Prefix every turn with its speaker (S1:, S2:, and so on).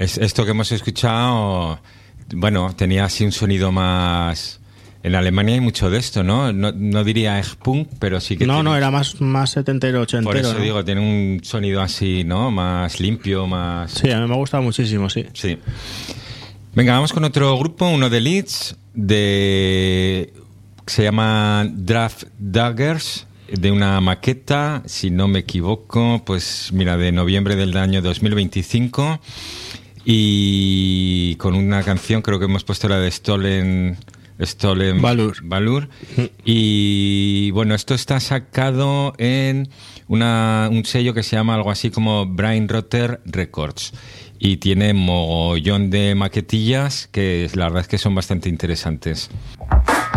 S1: Esto que hemos escuchado, bueno, tenía así un sonido más... En Alemania hay mucho de esto, ¿no? No diría Egg-Punk, pero sí que...
S2: No, era más setentero, ochentero.
S1: Por eso
S2: ¿no?
S1: digo, tiene un sonido así, ¿no? Más limpio, más...
S2: Sí, a mí me ha gustado muchísimo, sí.
S1: Sí. Venga, vamos con otro grupo, uno de Leeds, se llama Draft Daggers, de una maqueta, si no me equivoco, pues mira, de noviembre del año 2025, y con una canción, creo que hemos puesto la de Stolen Valur. Y bueno, esto está sacado en un sello que se llama algo así como Brain Rotter Records, y tiene mogollón de maquetillas que la verdad es que son bastante interesantes.